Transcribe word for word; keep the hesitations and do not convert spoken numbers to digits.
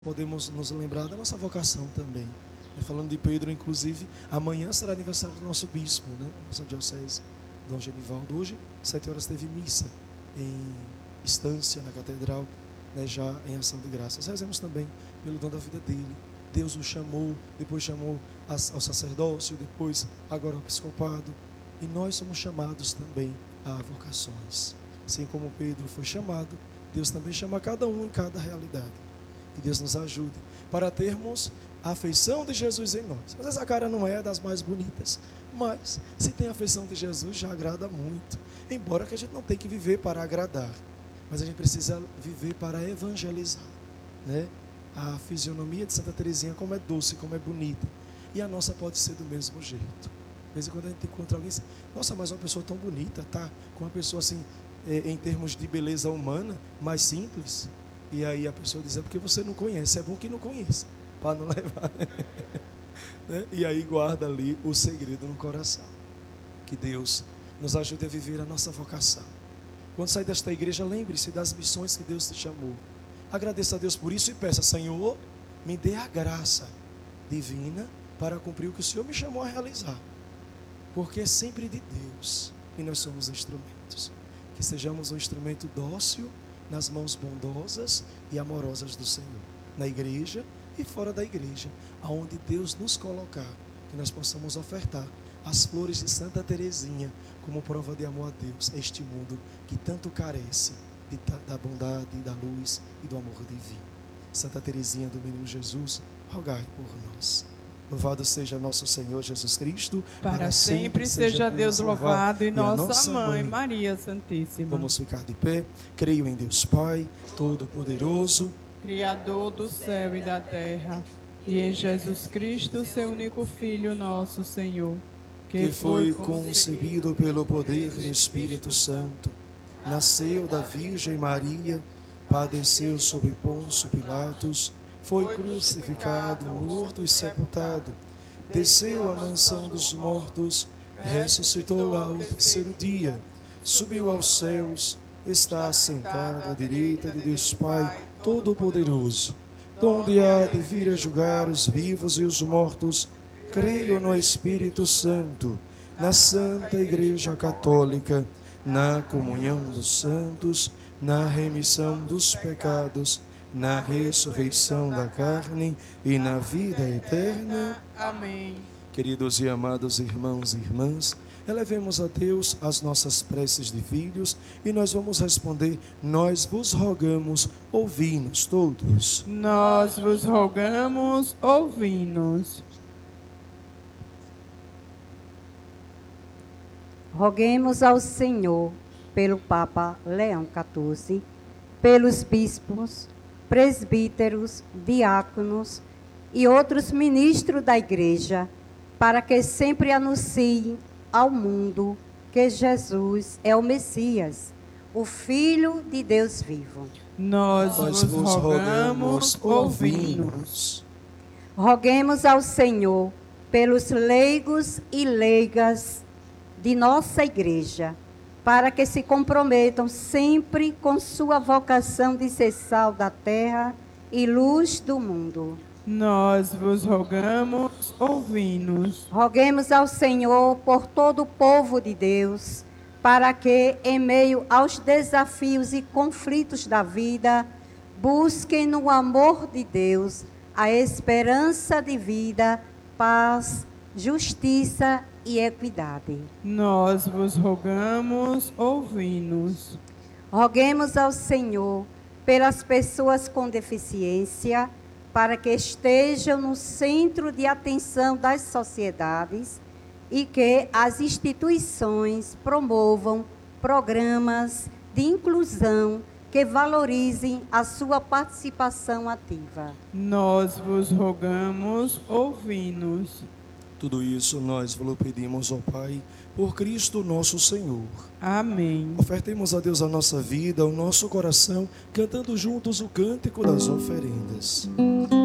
podemos nos lembrar da nossa vocação também. Falando de Pedro, inclusive, amanhã será aniversário do nosso bispo, né? Nossa diocese, Dom Genivaldo. Hoje, sete horas, teve missa em Estância, na catedral, né, já em ação de graças. Rezemos também pelo dom da vida dele. Deus o chamou, depois chamou ao sacerdócio, depois agora ao episcopado. E nós somos chamados também a vocações. Assim como Pedro foi chamado, Deus também chama cada um em cada realidade. Que Deus nos ajude para termos a afeição de Jesus em nós. Às vezes a cara não é das mais bonitas, mas se tem a afeição de Jesus já agrada muito. Embora que a gente não tenha que viver para agradar, mas a gente precisa viver para evangelizar, né? A fisionomia de Santa Teresinha, como é doce, como é bonita, e a nossa pode ser do mesmo jeito. De vez em quando a gente encontra alguém assim, nossa, mas uma pessoa tão bonita, tá? Com uma pessoa assim, em termos de beleza humana, mais simples. E aí a pessoa diz, é porque você não conhece, é bom que não conheça, para não levar. Né? E aí guarda ali o segredo no coração. Que Deus nos ajude a viver a nossa vocação. Quando sair desta igreja, lembre-se das missões que Deus te chamou. Agradeça a Deus por isso e peça, Senhor, me dê a graça divina para cumprir o que o Senhor me chamou a realizar. Porque é sempre de Deus e nós somos instrumentos. Que sejamos um instrumento dócil nas mãos bondosas e amorosas do Senhor, na igreja e fora da igreja, aonde Deus nos colocar, que nós possamos ofertar as flores de Santa Teresinha como prova de amor a Deus, a este mundo que tanto carece de, da bondade, da luz e do amor divino. Santa Teresinha do Menino Jesus, rogai por nós. Louvado seja nosso Senhor Jesus Cristo. Para, para sempre, sempre seja Deus louvado, e, e nossa, nossa mãe, mãe Maria Santíssima. Vamos ficar de pé. Creio em Deus Pai Todo-Poderoso, Criador do céu e da terra, e em Jesus Cristo, seu único Filho, nosso Senhor, que, que foi concebido pelo poder do Espírito Santo, nasceu da Virgem Maria, padeceu sob Pôncio Pilatos, foi crucificado, morto e sepultado, desceu à mansão dos mortos, ressuscitou ao terceiro dia, subiu aos céus, está assentado à direita de Deus Pai Todo-Poderoso, donde há de vir a julgar os vivos e os mortos. Creio no Espírito Santo, na Santa Igreja Católica, na comunhão dos santos, na remissão dos pecados, na ressurreição da carne e na vida eterna. Amém. Queridos e amados irmãos e irmãs, elevemos a Deus as nossas preces de filhos e nós vamos responder, nós vos rogamos, ouvi-nos todos. Nós vos rogamos, ouvi-nos. Roguemos ao Senhor pelo Papa Leão quatorze, pelos bispos, presbíteros, diáconos e outros ministros da Igreja, para que sempre anunciem ao mundo que Jesus é o Messias, o Filho de Deus vivo. Nós, Nós vos rogamos, ouvi-nos. Roguemos ao Senhor pelos leigos e leigas de nossa Igreja, para que se comprometam sempre com sua vocação de ser sal da terra e luz do mundo. Nós vos rogamos, ouvi-nos. Roguemos ao Senhor por todo o povo de Deus, para que, em meio aos desafios e conflitos da vida, busquem no amor de Deus a esperança de vida, paz, justiça e equidade. Nós vos rogamos, ouvi-nos. Roguemos ao Senhor pelas pessoas com deficiência, para que estejam no centro de atenção das sociedades e que as instituições promovam programas de inclusão que valorizem a sua participação ativa. Nós vos rogamos, ouvi-nos. Tudo isso nós vos pedimos, ó Pai, por Cristo nosso Senhor. Amém. Ofertemos a Deus a nossa vida, o nosso coração, cantando juntos o cântico das oferendas.